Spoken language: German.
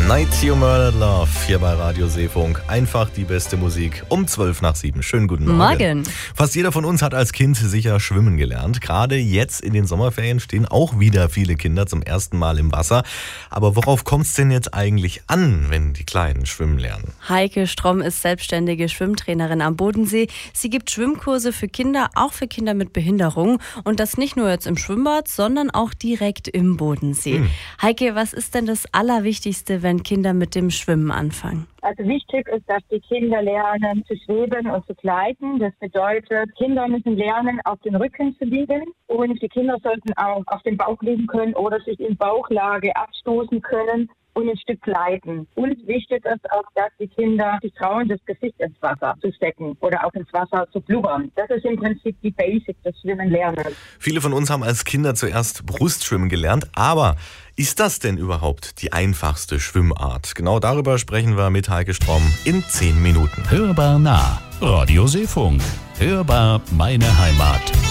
Night You Murdered Love hier bei Radio Seefunk. Einfach die beste Musik um 6:55. Schönen guten Morgen. Morgen. Fast jeder von uns hat als Kind sicher schwimmen gelernt. Gerade jetzt in den Sommerferien stehen auch wieder viele Kinder zum ersten Mal im Wasser. Aber worauf kommt es denn jetzt eigentlich an, wenn die Kleinen schwimmen lernen? Heike Stromm ist selbstständige Schwimmtrainerin am Bodensee. Sie gibt Schwimmkurse für Kinder, auch für Kinder mit Behinderung. Und das nicht nur jetzt im Schwimmbad, sondern auch direkt im Bodensee. Heike, was ist denn das Allerwichtigste, wenn Kinder mit dem Schwimmen anfangen? Also wichtig ist, dass die Kinder lernen zu schweben und zu gleiten. Das bedeutet, Kinder müssen lernen, auf den Rücken zu liegen. Und die Kinder sollten auch auf dem Bauch liegen können oder sich in Bauchlage abstoßen können und ein Stück gleiten. Und wichtig ist auch, dass die Kinder sich trauen, das Gesicht ins Wasser zu stecken oder auch ins Wasser zu blubbern. Das ist im Prinzip die Basic des Schwimmen lernen. Viele von uns haben als Kinder zuerst Brustschwimmen gelernt, aber ist das denn überhaupt die einfachste Schwimmart? Genau darüber sprechen wir mit Heike Stromm in 10 Minuten. Hörbar nah. Radio Seefunk. Hörbar meine Heimat.